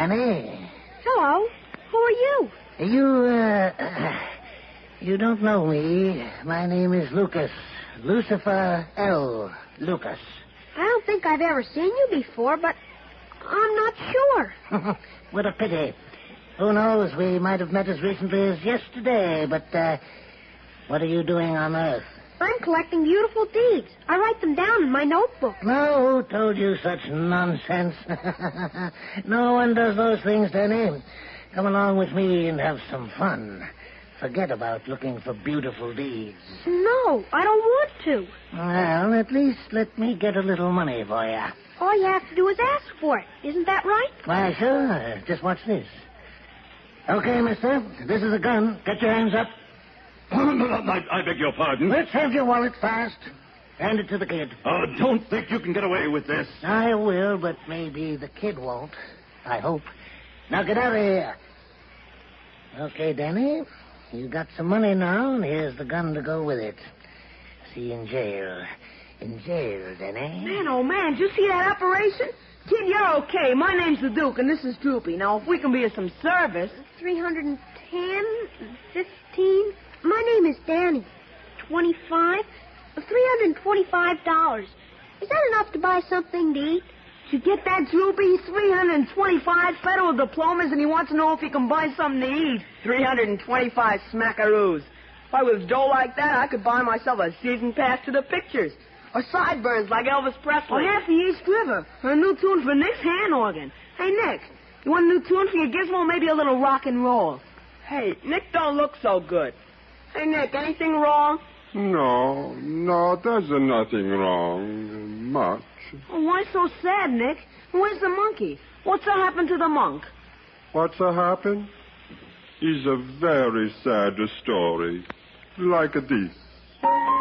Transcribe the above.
Danny. Hello. Who are you? You don't know me. My name is Lucas. Lucifer L. Lucas. I don't think I've ever seen you before, but I'm not sure. What a pity. Who knows? We might have met as recently as yesterday, but, what are you doing on Earth? I'm collecting beautiful deeds. I write them down in my notebook. No, who told you such nonsense? No one does those things, Danny. Come along with me and have some fun. Forget about looking for beautiful deeds. No, I don't want to. Well, at least let me get a little money for you. All you have to do is ask for it. Isn't that right? Why, sure. Just watch this. Okay, mister. This is a gun. Get your hands up. I beg your pardon. Let's have your wallet fast. Hand it to the kid. Don't think you can get away with this. I will, but maybe the kid won't. I hope. Now get out of here. Okay, Danny. You got some money now, and here's the gun to go with it. See you in jail. In jail, Danny. Man, oh, man, did you see that operation? Kid, you're okay. My name's the Duke, and this is Droopy. Now, if we can be of some service... 310, 15. My name is Danny. 25. $325. Is that enough to buy something to eat? Did you get that, Droopy? 325 federal diplomas, and he wants to know if he can buy something to eat. 325 smackaroos. If I was dough like that, I could buy myself a season pass to the pictures. Or sideburns like Elvis Presley. Or half the East River. Or a new tune for Nick's hand organ. Hey, Nick, you want a new tune for your gizmo? Maybe a little rock and roll. Hey, Nick don't look so good. Hey, Nick, anything wrong? No, there's nothing wrong. Much. Oh, why so sad, Nick? Where's the monkey? What's happened to the monk? What's happened? Is a very sad story. Like this.